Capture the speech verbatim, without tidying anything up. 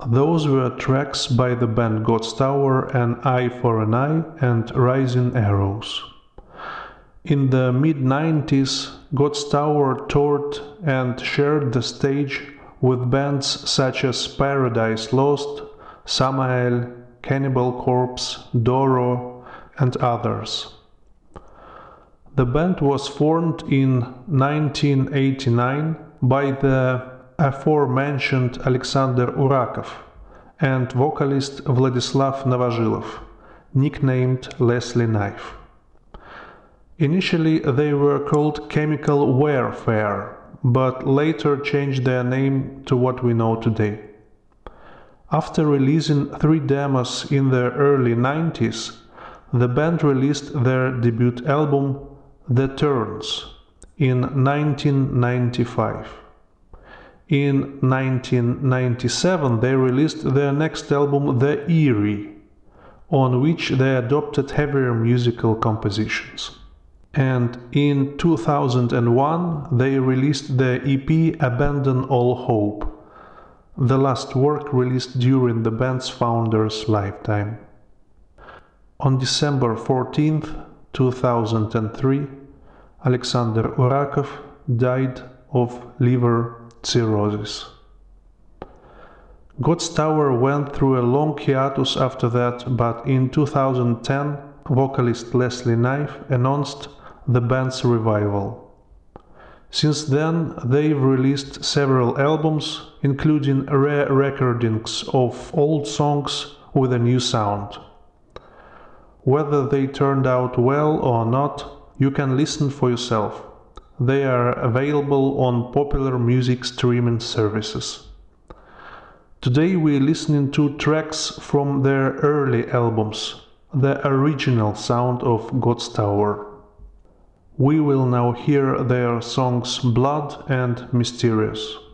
Those were tracks by the band God's Tower, An Eye for an Eye and Rising Arrows. In the mid nineties, God's Tower toured and shared the stage with bands such as Paradise Lost, Samael, Cannibal Corpse, Doro, and others. The band was formed in nineteen eighty-nine by the aforementioned Alexander Urakov and vocalist Vladislav Novozhilov, nicknamed Leslie Knife. Initially they were called Chemical Warfare, but later changed their name to what we know today. After releasing three demos in the early nineties, the band released their debut album The Turns in nineteen ninety-five. In nineteen ninety-seven they released their next album The Eerie, on which they adopted heavier musical compositions. And in two thousand one they released the E P Abandon All Hope, the last work released during the band's founder's lifetime. On December fourteenth, two thousand three, Alexander Urakov died of liver cirrhosis. God's Tower went through a long hiatus after that, but in two thousand ten, vocalist Leslie Knife announced the band's revival. Since then, they've released several albums, including rare recordings of old songs with a new sound. Whether they turned out well or not, you can listen for yourself. They are available on popular music streaming services. Today we're listening to tracks from their early albums, the original sound of God's Tower. We will now hear their songs Blood and Mysterious.